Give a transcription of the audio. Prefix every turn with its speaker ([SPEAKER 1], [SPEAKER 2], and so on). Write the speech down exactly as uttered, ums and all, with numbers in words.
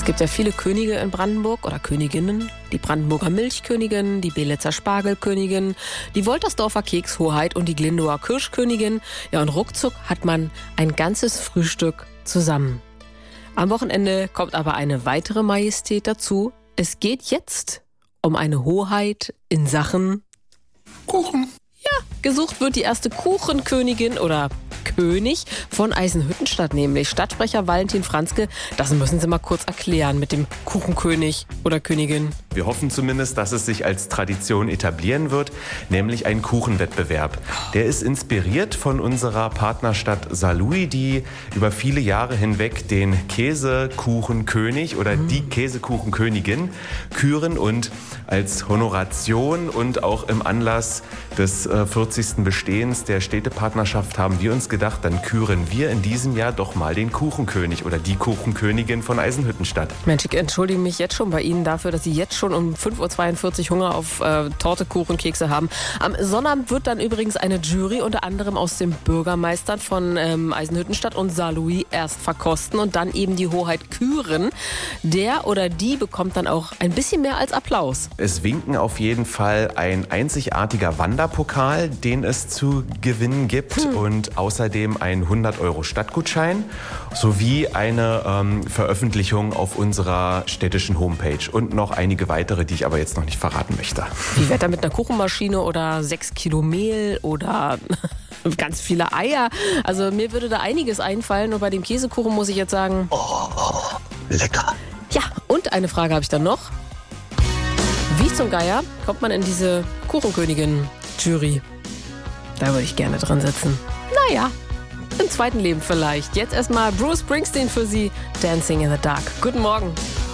[SPEAKER 1] Es gibt ja viele Könige in Brandenburg oder Königinnen. Die Brandenburger Milchkönigin, die Belitzer Spargelkönigin, die Woltersdorfer Kekshoheit und die Glindower Kirschkönigin. Ja, und ruckzuck hat man ein ganzes Frühstück zusammen. Am Wochenende kommt aber eine weitere Majestät dazu. Es geht jetzt um eine Hoheit in Sachen
[SPEAKER 2] Kuchen.
[SPEAKER 1] Ja, gesucht wird die erste Kuchenkönigin oder König von Eisenhüttenstadt, nämlich Stadtsprecher Valentin Franzke. Das müssen Sie mal kurz erklären mit dem Kuchenkönig oder Königin.
[SPEAKER 2] Wir hoffen zumindest, dass es sich als Tradition etablieren wird, nämlich ein Kuchenwettbewerb. Der ist inspiriert von unserer Partnerstadt Saarlouis, die über viele Jahre hinweg den Käsekuchenkönig oder mhm. die Käsekuchenkönigin küren und als Honoration und auch im Anlass des äh, vierzigsten Bestehens der Städtepartnerschaft haben wir uns gedacht, dann küren wir in diesem Jahr doch mal den Kuchenkönig oder die Kuchenkönigin von Eisenhüttenstadt.
[SPEAKER 1] Mensch, ich entschuldige mich jetzt schon bei Ihnen dafür, dass Sie jetzt schon um fünf Uhr zweiundvierzig Hunger auf äh, Torte, Kuchen, Kekse haben. Am Sonnabend wird dann übrigens eine Jury unter anderem aus den Bürgermeistern von ähm, Eisenhüttenstadt und Saarlouis erst verkosten und dann eben die Hoheit küren. Der oder die bekommt dann auch ein bisschen mehr als Applaus.
[SPEAKER 2] Es winken auf jeden Fall ein einzigartiger Wanderpokal, den es zu gewinnen gibt hm. und außerdem ein hundert Euro Stadtgutschein sowie eine ähm, Veröffentlichung auf unserer städtischen Homepage und noch einige weitere, die ich aber jetzt noch nicht verraten möchte.
[SPEAKER 1] Wie Wetter mit einer Kuchenmaschine oder sechs Kilo Mehl oder ganz viele Eier. Also mir würde da einiges einfallen und bei dem Käsekuchen muss ich jetzt sagen...
[SPEAKER 3] Oh, lecker.
[SPEAKER 1] Ja, und eine Frage habe ich dann noch. Wie zum Geier kommt man in diese Kuchenkönigin-Jury? Da würde ich gerne dran sitzen. Naja, im zweiten Leben vielleicht. Jetzt erstmal Bruce Springsteen für Sie, Dancing in the Dark. Guten Morgen.